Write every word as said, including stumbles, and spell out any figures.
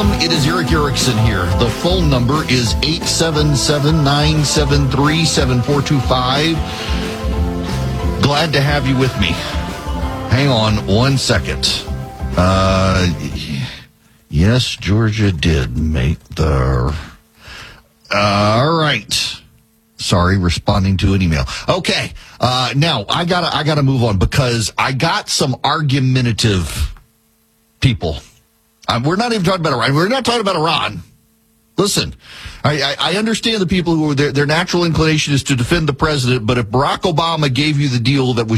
Salem, it is Erick Erickson here. The phone number is eight seven seven, nine seven three, seven four two five. Glad to have you with me. Hang on one second. Uh, yes, Georgia did make the... Uh, all right. Sorry, responding to an email. Okay, uh, now I gotta I gotta move on because I got some argumentative people. Um, we're not even talking about Iran. We're not talking about Iran. Listen, I, I, I understand the people who are their, their natural inclination is to defend the president, but if Barack Obama gave you the deal that was